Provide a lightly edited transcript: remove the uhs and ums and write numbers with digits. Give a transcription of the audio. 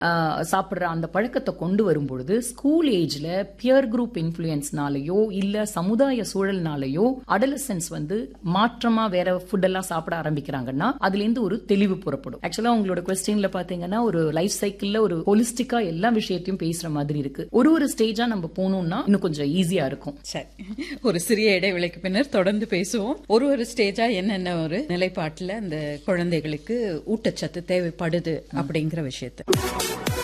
சாப்பிடுற அந்த பழக்கத்தை கொண்டு வரும்பொழுது ஸ்கூல் ஏஜ்ல பியர் குரூப் இன்ஃபுளுயன்ஸ்னாலயோ இல்ல சமுதாய சூழல்னாலயோ அடலசன்ஸ் மாற்றமா வேற ஃபுட் எல்லாம் சாப்பிட ஆரம்பிக்கிறாங்கன்னா அதுல இருந்து ஒரு தெளிவு புறப்படும். ஆக்சுவலா உங்களோட கொஸ்டின்ல பாத்தீங்கன்னா ஒரு லைஃப் சைக்கிள்ல ஒரு ஹோலிஸ்டிக்கா எல்லா விஷயத்தையும் பேசுற மாதிரி இருக்கு. ஒரு ஸ்டேஜா நம்ம போனோம்னா இன்னும் கொஞ்சம் ஈஸியா இருக்கும். சரி, ஒரு சிறிய இடைவெளிக்கு பின்னர் தொடர்ந்து பேசுவோம். ஒரு ஸ்டேஜா என்னென்ன ஒரு நிலைப்பாட்டுல அந்த குழந்தைகளுக்கு ஊட்டச்சத்து தேவைப்படுது அப்படிங்கிற விஷயத்தை